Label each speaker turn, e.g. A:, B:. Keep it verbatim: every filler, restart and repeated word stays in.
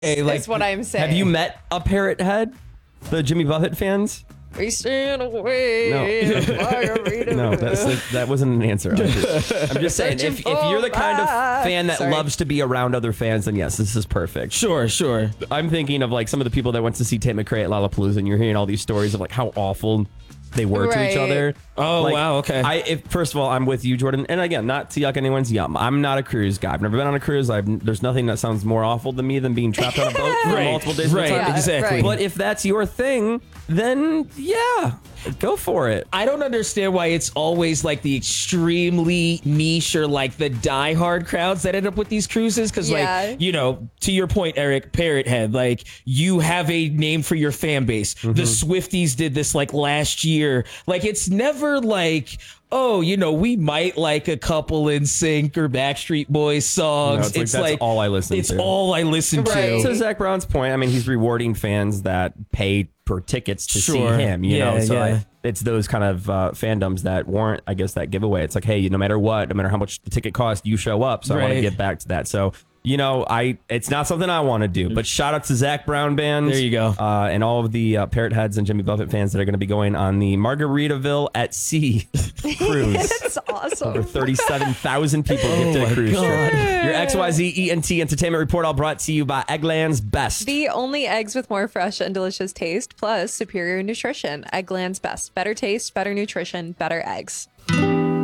A: Hey, like,
B: That's what I'm saying.
C: Have you met a Parrot Head? The Jimmy Buffett fans?
B: We stand away.
C: No.
B: Margarita.
C: No, that's that, that wasn't an answer. I'm just, I'm just saying, if, if you're the kind of fan that
B: Sorry.
C: loves to be around other fans, then yes, this is perfect.
A: Sure, sure.
C: I'm thinking of like some of the people that went to see Tate McRae at Lollapalooza, and you're hearing all these stories of like how awful they were to each
B: Right.
C: other.
A: Oh,
C: Like,
A: wow, okay.
C: I if first of all, I'm with you, Jordan. And again, not to yuck anyone's yum. I'm not a cruise guy. I've never been on a cruise. I've there's nothing that sounds more awful to me than being trapped on a boat for
A: Right,
C: multiple days.
A: right,
C: at a time.
B: Yeah,
A: exactly.
B: right.
C: But if that's your thing, then yeah, go for it.
A: I don't understand why it's always like the extremely niche or like the diehard crowds that end up with these cruises. Cause
B: Yeah.
A: like, you know, to your point, Eric, Parrot Head, like you have a name for your fan base.
C: Mm-hmm.
A: The Swifties did this like last year. Like it's never like, oh, you know, we might like a couple in sync or Backstreet Boys songs.
C: No, it's like, that's all I listen
A: it's
C: to.
A: all I listen
B: Right.
A: to.
C: To Zach Brown's point, I mean, he's rewarding fans that pay per tickets to
A: Sure.
C: see him. You
A: Yeah,
C: know, so
A: yeah.
C: I, it's those kind of uh, fandoms that warrant, I guess, that giveaway. It's like, hey, no matter what, no matter how much the ticket costs, you show up. So I want
A: Right.
C: to give back to that. So. You know, I it's not something I want to do, but shout out to Zach Brown Band.
A: There you go.
C: Uh, and all of the uh, Parrot Heads and Jimmy Buffett fans that are going to be going on the Margaritaville at Sea cruise.
B: That's
C: Over
B: awesome.
C: thirty-seven thousand people
A: Oh
C: gifted
A: my
C: a cruise
A: God.
C: trip. Your X Y Z E N T Entertainment Report all brought to you by Eggland's Best.
B: The only eggs with more fresh and delicious taste, plus superior nutrition. Eggland's Best. Better taste, better nutrition, better eggs.